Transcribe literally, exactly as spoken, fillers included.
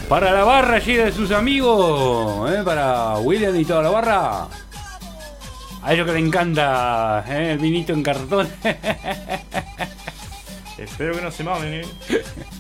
Para la barra allí de sus amigos, ¿eh? Para William y toda la barra. A ellos que le encanta, ¿eh? El vinito en cartón. Espero que no se mamen, ¿eh?